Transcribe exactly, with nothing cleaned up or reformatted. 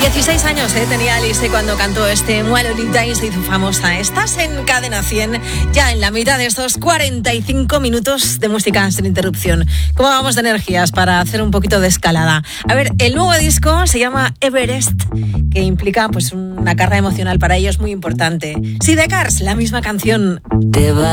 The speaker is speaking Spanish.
dieciséis años eh, tenía Alice cuando cantó este Moi Lolita y se hizo famosa. Estás en Cadena cien, ya en la mitad de estos cuarenta y cinco minutos de música sin interrupción. ¿Cómo vamos de energías para hacer un poquito de escalada? A ver, el nuevo disco se llama Everest, que implica pues una carga emocional para ellos muy importante. Si de Cars, la misma canción. Te va